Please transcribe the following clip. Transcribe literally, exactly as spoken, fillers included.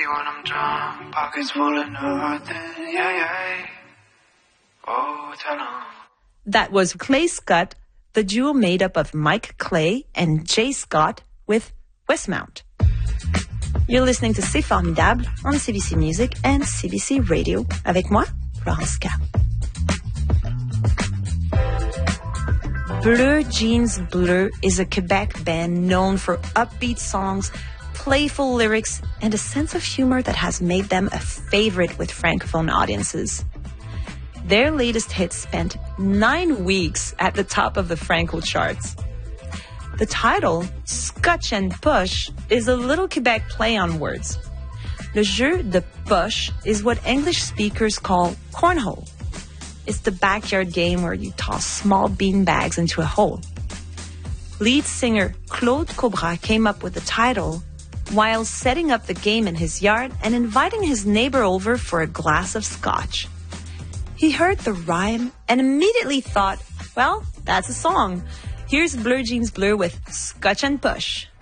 when I'm drunk, pockets full of nothing, yeah, yeah. Oh, tell 'em. That was Clay Scott, the duo made up of Mike Clay and Jay Scott with Westmount. You're listening to C'est Formidable on C B C Music and C B C Radio. Avec moi, Florence K. Bleu Jeans Bleu is a Quebec band known for upbeat songs, playful lyrics, and a sense of humor that has made them a favorite with Francophone audiences. Their latest hit spent nine weeks at the top of the Franco charts. The title, Scotch and Push, is a little Quebec play on words. Le jeu de push is what English speakers call cornhole. It's the backyard game where you toss small bean bags into a hole. Lead singer Claude Cobra came up with the title while setting up the game in his yard and inviting his neighbor over for a glass of scotch. He heard the rhyme and immediately thought, well, that's a song. Here's Bleu Jeans Bleu with Scotch and Push.